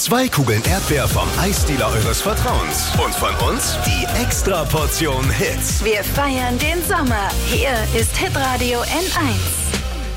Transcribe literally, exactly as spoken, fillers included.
Zwei Kugeln Erdbeer vom Eisdealer eures Vertrauens. Und von uns die Extra-Portion Hits. Wir feiern den Sommer. Hier ist Hitradio N eins.